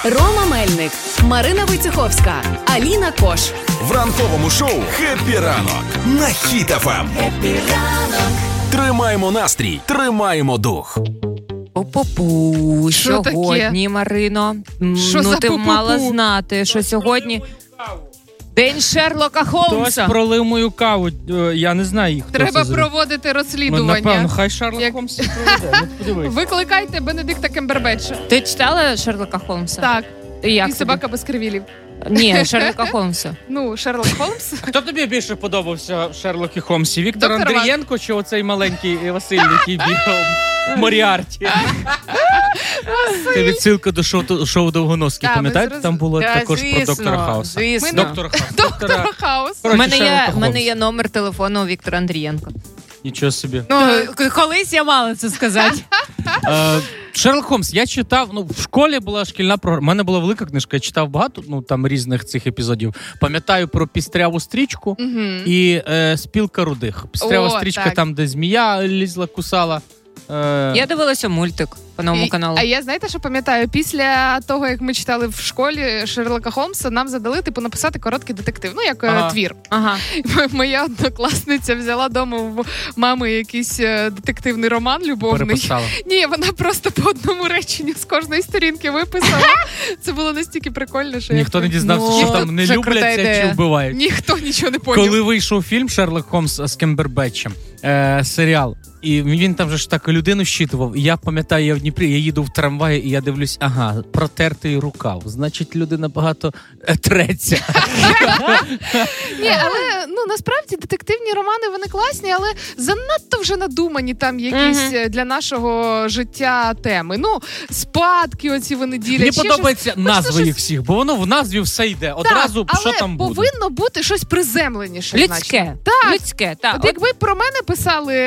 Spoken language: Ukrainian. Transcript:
Рома Мельник, Марина Войцеховська, Аліна Кош. В ранковому шоу «Хеппі ранок» на Хіт FM. Хеппі ранок. Тримаємо настрій, тримаємо дух. Пу-пу-пу. Що Сьогодні, таке? Марино, Що за ти пу-пу-пу? мала знати, що сьогодні День Шерлока Хтось Холмса. пролив мою каву, я не знаю, хто Треба це зробив. проводити Ну, розслідування. напевно, хай Шерлок Як- Холмс і проведе, ну подивись. Викликайте Бенедикта Кембербетча. Ти читала Шерлока Холмса? Так, І як і тобі? собака без кривілів. Ні, Шерлока Холмса. Ну, Шерлок Холмс. Хто тобі більше подобався в Шерлокі Холмсі? Віктор Доктор Андрієнко чи оцей маленький Василь, який бігав Моріарті? Це відсилка до шоу «Довгоноски». Так, Пам'ятаєте, ми там було Та, також про доктора Хауса. Звісно. Доктор Хаус. Доктор Хаус. У Коротше, мене Шерлока в мене Холмса. є номер телефону у Віктора Андрієнка. Нічого собі. Колись я мала це сказати. Шерлок Холмс, я читав, в школі була шкільна програма, у мене була велика книжка, я читав багато, там різних цих епізодів. Пам'ятаю про пістряву стрічку і спілка рудих. Пістрява О, стрічка так. там, де змія лізла, кусала. Я дивилася мультик по новому каналу. А я, знаєте, що пам'ятаю? Після того, як ми читали в школі Шерлока Холмса, нам задали, написати короткий детектив. Ну, як Ага. твір. Ага. Моя однокласниця взяла дома в мами якийсь детективний роман любовний. Переписала. Ні, вона просто по одному реченню з кожної сторінки виписала. Це було настільки прикольно, що Ніхто не дізнався, Ну, що там не це крута любляться ідея. чи вбивають. ніхто нічого не поняв. Коли вийшов фільм «Шерлок Холмс» з Кембербетчем, серіал, і він там же ж так людину щитував, і я пам'ятаю, я в Дніпрі, я їду в трамваї, і я дивлюсь, протертий рукав, значить людина багато треться. Ні, але насправді детективні романи вони класні, але занадто вже надумані там якісь для нашого життя теми. Спадки оці вони ділять. Мені ще подобається щось. назва Хочеться їх всіх, бо воно в назві все йде. Одразу, так, що але там буде. повинно бути щось приземленіше. Людське. Так. Людське, так. От якби про мене писали